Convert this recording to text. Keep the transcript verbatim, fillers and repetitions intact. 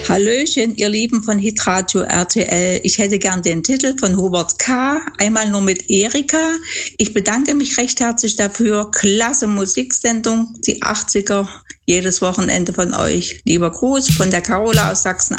Hallöchen, ihr Lieben von Hitradio R T L. Ich hätte gern den Titel von Hubert K. Einmal nur mit Erika. Ich bedanke mich recht herzlich dafür. Klasse Musiksendung, die achtziger, jedes Wochenende von euch. Lieber Gruß von der Carola aus Sachsen.